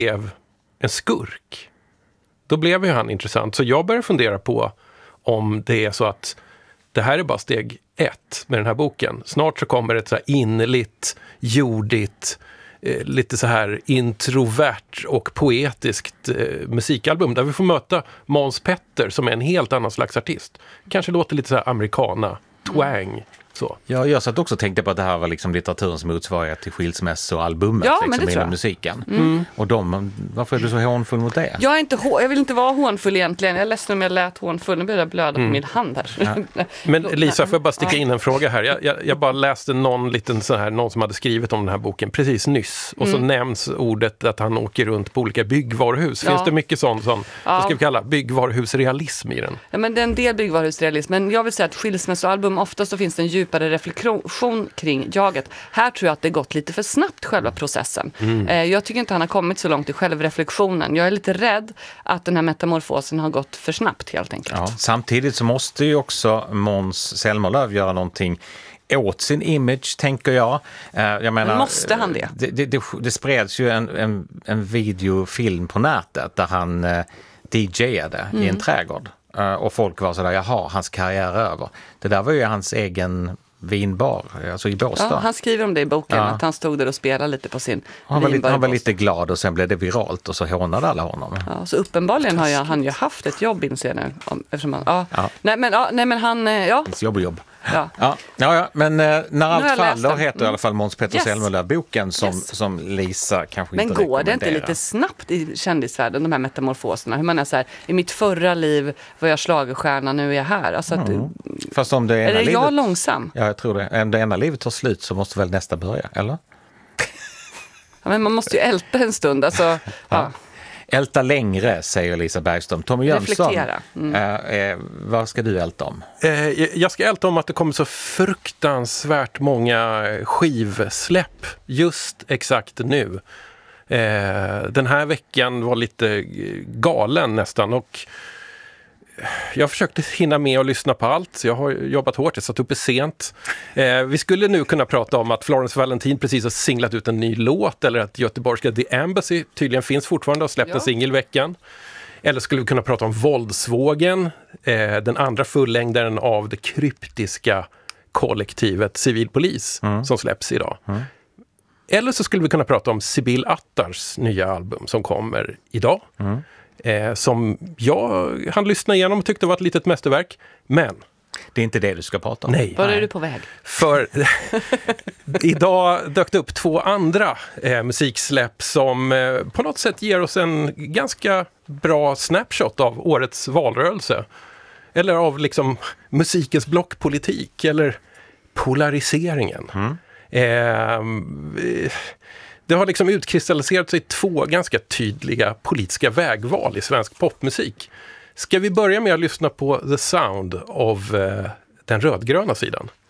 blev en skurk, då blev ju han intressant. Så jag började fundera på om det är så att det här är bara steg 1 med den här boken. Snart så kommer ett så här innerligt, jordigt, lite så här introvert och poetiskt musikalbum där vi får möta Måns Petter som är en helt annan slags artist. Kanske låter lite så här americana, twang. Så. Ja, jag satt också och tänkte på att det här var liksom litteraturens motsvarighet till skilsmässoalbumet liksom, inom musiken. Och varför är du så hånfull mot det? Jag vill inte vara hånfull egentligen. Jag är ledsen om jag lät hånfull. Nu börjar jag blöda på min hand här. Ja. Men Lisa, får jag bara sticka in en fråga här? Jag bara läste någon som hade skrivit om den här boken precis nyss. Och så nämns ordet att han åker runt på olika byggvaruhus. Finns det mycket sånt som ska vi kalla byggvaruhusrealism i den? Ja, men det är en del byggvaruhusrealism. Men jag vill säga att skilsmässoalbum oftast så finns det en djupare reflektion kring jaget. Här tror jag att det gått lite för snabbt själva processen. Jag tycker inte han har kommit så långt i självreflektionen. Jag är lite rädd att den här metamorfosen har gått för snabbt helt enkelt. Ja, samtidigt så måste ju också Måns Zelmerlöw göra någonting åt sin image, tänker jag. Jag menar, måste han det? Det spreds ju en videofilm på nätet där han DJade i en trädgård. Och folk var sådär, jaha, hans karriär är över. Det där var ju hans egen vinbar, alltså i Båstad. Ja, han skriver om det i boken, att han stod där och spelade lite på sin vinbar. Han var lite glad och sen blev det viralt och så hånade alla honom. Ja, så uppenbarligen har han ju haft ett jobb, inser jag nu. Eftersom han, Nej, men han... Jobb. Ja, men när allt faller heter i alla fall Måns Petter Zelmerlöw-boken som Lisa kanske inte rekommenderar. Men går det inte lite snabbt i kändisvärlden, de här metamorfoserna? Hur man är så här, i mitt förra liv var jag schlagerstjärna, nu är jag här. Alltså att fast om det ena är livet, jag långsam? Ja, jag tror det. Om det ena livet tar slut så måste väl nästa börja, eller? Ja, men man måste ju älta en stund. Alltså, Älta längre, säger Lisa Bergström. Tommy Jönsson, vad ska du älta om? Jag ska älta om att det kommer så fruktansvärt många skivsläpp just exakt nu. Den här veckan var lite galen nästan och jag försökte hinna med och lyssna på allt. Jag har jobbat hårt, jag satt uppe sent. Vi skulle nu kunna prata om att Florence Valentin precis har singlat ut en ny låt eller att göteborgska The Embassy tydligen finns fortfarande och släppt en singel i veckan. Eller skulle vi kunna prata om Våldsvågen, den andra fullängdaren av det kryptiska kollektivet Civilpolis som släpps idag. Eller så skulle vi kunna prata om Sibyl Attars nya album som kommer idag. Som jag hann lyssna igenom och tyckte var ett litet mästerverk. Men det är inte det du ska prata om. Nej. Var är du på väg? För idag dök det upp 2 andra musiksläpp som på något sätt ger oss en ganska bra snapshot av årets valrörelse. Eller av liksom musikens blockpolitik eller polariseringen. Det har liksom utkristalliserat sig 2 ganska tydliga politiska vägval i svensk popmusik. Ska vi börja med att lyssna på The Sound av den rödgröna sidan?